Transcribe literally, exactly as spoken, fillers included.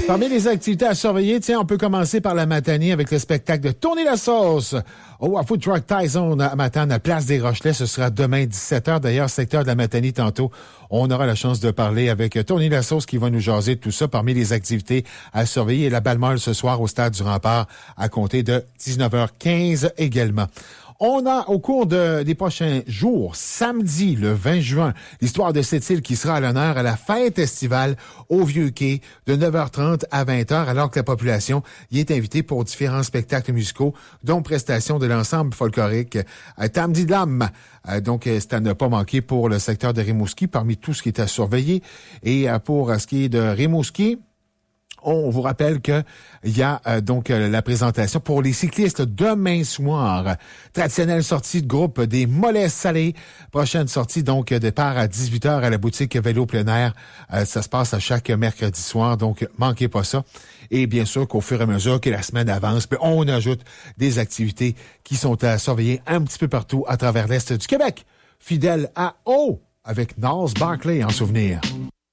Parmi les activités à surveiller, tiens, on peut commencer par la matinée avec le spectacle de Tourner la sauce. Oh, à Food Truck Tyson à Matane, à Place des Rochelais. Ce sera demain dix-sept heures. D'ailleurs, secteur de la Matanie, tantôt, on aura la chance de parler avec Tourner la sauce qui va nous jaser de tout ça parmi les activités à surveiller. Et la balle-molle ce soir au Stade du Rempart à compter de dix-neuf heures quinze également. On a, au cours de, des prochains jours, samedi, le vingt juin, l'histoire de cette île qui sera à l'honneur à la fête estivale au Vieux-Quai de neuf heures trente à vingt heures, alors que la population y est invitée pour différents spectacles musicaux, dont prestations de l'ensemble folklorique euh, Tamdi Dlam. Euh, donc, c'est à ne pas manquer pour le secteur de Rimouski, parmi tout ce qui est à surveiller. Et euh, pour ce qui est de Rimouski, on vous rappelle que il y a euh, donc euh, la présentation pour les cyclistes demain soir. Traditionnelle sortie de groupe des Mollets Salés. Prochaine sortie donc départ à dix-huit heures à la boutique Vélo plein air. Euh, ça se passe à chaque mercredi soir, donc manquez pas ça. Et bien sûr qu'au fur et à mesure que la semaine avance, puis on ajoute des activités qui sont à surveiller un petit peu partout à travers l'Est du Québec. Fidèle à O avec Gnarls Barkley en souvenir.